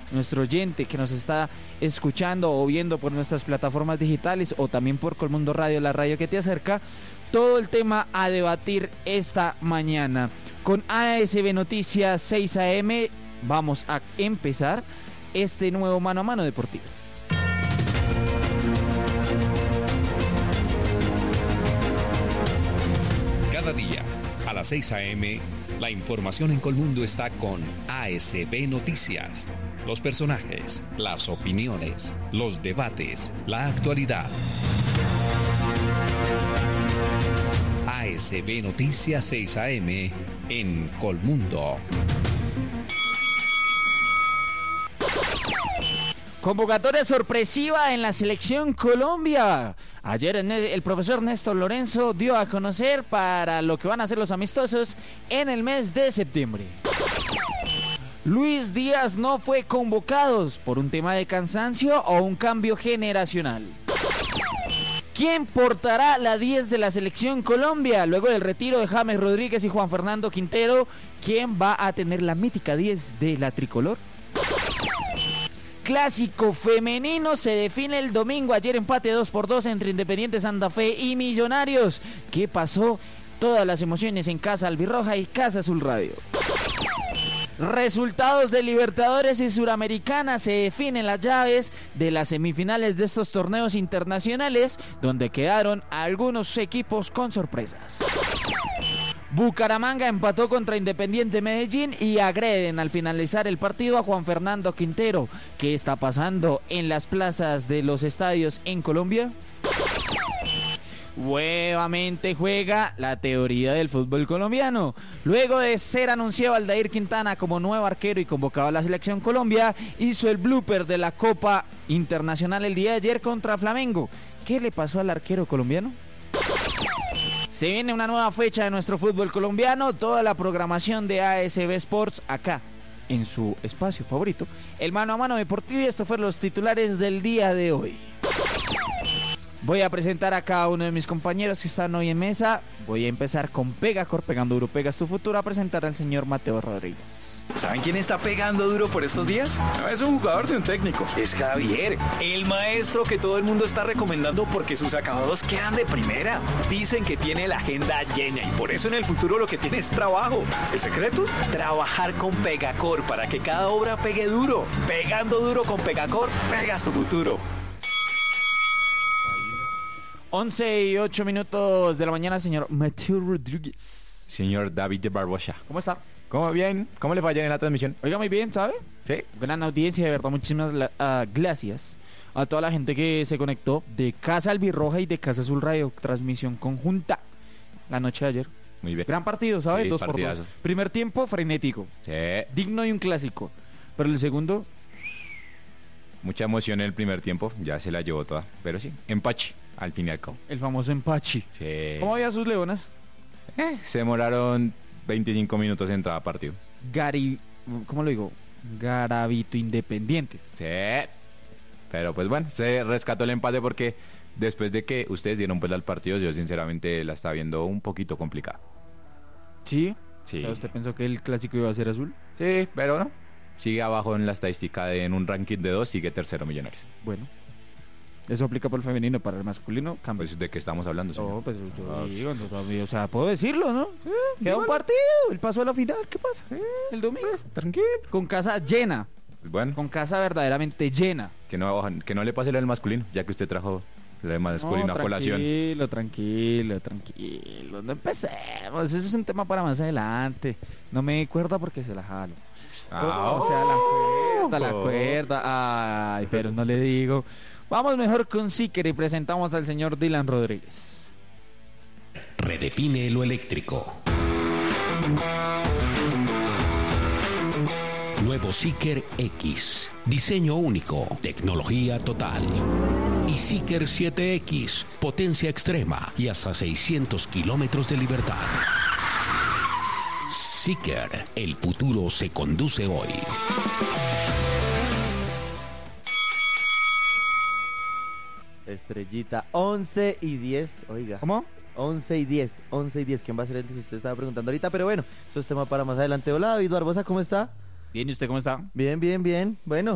nuestro oyente que nos está escuchando o viendo por nuestras plataformas digitales o también por Colmundo Radio, la radio que te acerca, todo el tema a debatir esta mañana. Con ASB Noticias 6 AM vamos a empezar este nuevo mano a mano deportivo. Cada día, a las 6 a.m., la información en Colmundo está con ASB Noticias. Los personajes, las opiniones, los debates, la actualidad. ASB Noticias 6 a.m. en Colmundo. Convocatoria sorpresiva en la selección Colombia. Ayer el profesor Néstor Lorenzo dio a conocer para lo que van a ser los amistosos en el mes de septiembre. Luis Díaz no fue convocado por un tema de cansancio o un cambio generacional. ¿Quién portará la 10 de la selección Colombia? Luego del retiro de James Rodríguez y Juan Fernando Quintero, ¿quién va a tener la mítica 10 de la tricolor? Clásico femenino se define el domingo. Ayer empate 2-2 entre Independiente Santa Fe y Millonarios. ¿Qué pasó? Todas las emociones en Casa Albirroja y Casa Azul Radio. Resultados de Libertadores y Suramericana. Se definen las llaves de las semifinales de estos torneos internacionales, donde quedaron algunos equipos con sorpresas. Bucaramanga empató contra Independiente Medellín y agreden al finalizar el partido a Juan Fernando Quintero. ¿Qué está pasando en las plazas de los estadios en Colombia? Nuevamente juega la teoría del fútbol colombiano. Luego de ser anunciado Aldair Quintana como nuevo arquero y convocado a la selección Colombia, hizo el blooper de la Copa Internacional el día de ayer contra Flamengo. ¿Qué le pasó al arquero colombiano? Se viene una nueva fecha de nuestro fútbol colombiano, toda la programación de ASB Sports acá, en su espacio favorito, el mano a mano deportivo, y estos fueron los titulares del día de hoy. Voy a presentar a cada uno de mis compañeros que están hoy en mesa. Voy a empezar con Pegacor, pegando duro, pegas tu futuro, a presentar al señor Mateo Rodríguez. ¿Saben quién está pegando duro por estos días? No es un jugador de un técnico, es Javier, el maestro que todo el mundo está recomendando porque sus acabados quedan de primera. Dicen que tiene la agenda llena y por eso en el futuro lo que tiene es trabajo. ¿El secreto? Trabajar con Pegacor para que cada obra pegue duro. Pegando duro con Pegacor, pegas tu futuro. 11:08 de la mañana, señor Mateo Rodríguez. Señor David de Barbosa. ¿Cómo está? ¿Cómo bien? ¿Cómo le falla en la transmisión? Oiga, muy bien, ¿sabe? Sí. Gran audiencia, de verdad, muchísimas gracias a toda la gente que se conectó de Casa Albirroja y de Casa Azul Radio, transmisión conjunta la noche de ayer. Muy bien. Gran partido, ¿sabes? Sí, 2-2. Primer tiempo, frenético. Sí. Digno de un clásico. Pero el segundo... Mucha emoción en el primer tiempo, ya se la llevó toda. Pero sí, empache, al fin y al cabo. El famoso empache. Sí. ¿Cómo había sus leonas? Se demoraron 25 minutos en entrar a partido. ¿Cómo lo digo? Garavito Independientes. Sí. Pero pues bueno, se rescató el empate porque después de que ustedes dieron pues al partido, yo sinceramente la estaba viendo un poquito complicada. ¿Sí? Sí. O sea, ¿usted pensó que el clásico iba a ser azul? Sí, pero no. Sigue abajo en la estadística en un ranking de 2, sigue tercero Millonarios. Bueno. Eso aplica para el femenino, para el masculino cambia. Pues, ¿de qué estamos hablando, señor? No, pues yo digo, no, o sea, puedo decirlo, ¿no? Queda un partido, el paso a la final, ¿qué pasa? El domingo, tranquilo. con casa llena. Bueno, con casa verdaderamente llena. Que no le pase lo del masculino, ya que usted trajo lo del masculino a colación. Tranquilo. No empecemos, eso es un tema para más adelante. No me cuerda porque se la jalo. O sea, la cuerda. Ay, pero no le digo. Vamos mejor con Seeker y presentamos al señor Dylan Rodríguez. Redefine lo eléctrico. Nuevo Seeker X. Diseño único. Tecnología total. Y Seeker 7X. Potencia extrema y hasta 600 kilómetros de libertad. Seeker. El futuro se conduce hoy. Estrellita, 11:10, oiga. ¿Cómo? 11:10. ¿Quién va a ser el que usted estaba preguntando ahorita? Pero bueno, eso es tema para más adelante. Hola, David Barbosa, ¿cómo está? Bien, ¿y usted cómo está? Bien. Bueno,